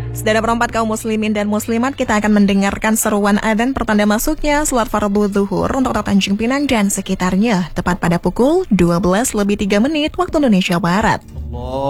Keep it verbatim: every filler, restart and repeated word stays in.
Saudara perempat kaum muslimin dan muslimat, kita akan mendengarkan seruan adzan pertanda masuknya salat fardu zuhur untuk kota Tanjung Pinang dan sekitarnya, tepat pada pukul dua belas lebih tiga menit waktu Indonesia Barat. Allah